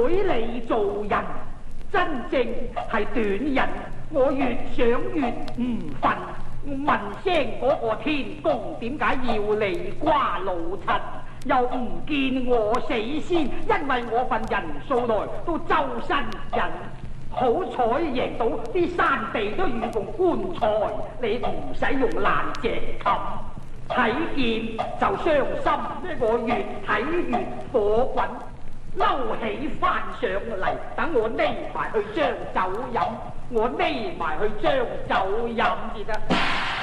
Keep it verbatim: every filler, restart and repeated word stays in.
會你做人真正係短人，我越想越唔瞓。問聲嗰個天公點解要你瓜老襯？又唔見我死先，因為我份人數來都周身癮。好彩贏到啲山地都預奉棺材，你唔使用爛隻冚。睇見就傷心，我越睇越火滾，嬲起翻上嚟，等我匿埋去將酒飲，我匿埋去將酒飲至得。